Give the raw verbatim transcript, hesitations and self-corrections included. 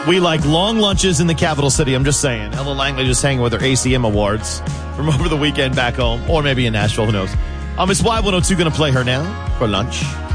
We like long lunches in the capital city. I'm just saying. Ella Langley just hanging with her A C M awards from over the weekend back home. Or maybe in Nashville. Who knows? Um, it's Y one oh two going to play her now for lunch.